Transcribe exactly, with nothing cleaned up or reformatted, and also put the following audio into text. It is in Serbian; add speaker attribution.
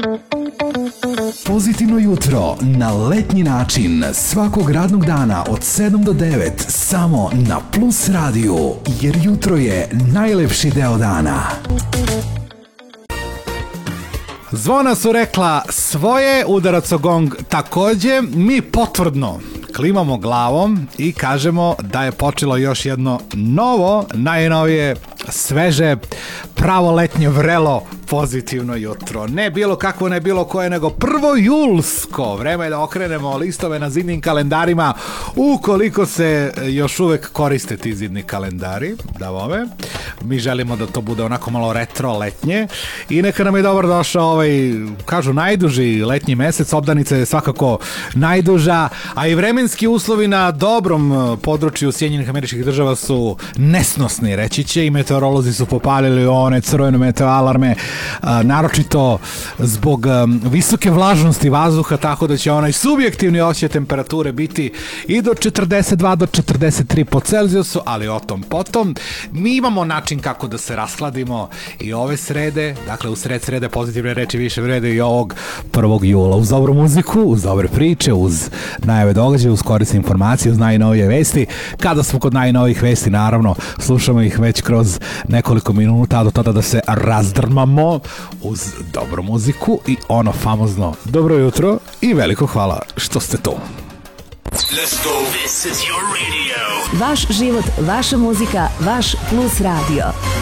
Speaker 1: Pozitivno jutro na letnji način svakog radnog dana od sedam do devet samo na Plus radiju, jer jutro je najlepši deo dana.
Speaker 2: Zvona su rekla svoje, udarac o gong takođe, mi potvrdno klimamo glavom i kažemo da je počelo još jedno novo, najnovije, sveže, pravo letnje vrelo pozitivno jutro. Ne bilo kakvo, ne bilo koje, nego prvo julsko. Vreme je da okrenemo listove na zidnim kalendarima, ukoliko se još uvek koriste ti zidni kalendari, da vome. Mi želimo da to bude onako malo retro letnje i neka nam je dobro došao ovaj, kažu, najduži letnji mesec. Obdanica je svakako najduža, a i vremenski uslovi na dobrom području Sjedinjenih Američkih Država su nesnosni, reći će, i meteorolozi su popalili one crvene meteo alarme, a, naročito zbog a, visoke vlažnosti vazduha, tako da će onaj subjektivni osjećaj temperature biti i do četrdeset dva do četrdeset tri po Celzijusu, ali o tom potom. Mi imamo način kako da se raskladimo i ove srede, dakle u sred srede pozitivne reči više vrede i ovog prvog jula, uz dobru muziku, uz dobre priče, uz najave događaja, uz korisne informacije, uz najnovije vesti. Kada smo kod najnovijih vesti, naravno, slušamo ih već kroz nekoliko minuta, a do tada da se razdrmamo uz dobru muziku i ono famozno dobro jutro i veliko hvala što ste tu.
Speaker 3: Let's go. This is your radio.
Speaker 4: Vaš život, vaša muzika, vaš Plus radio.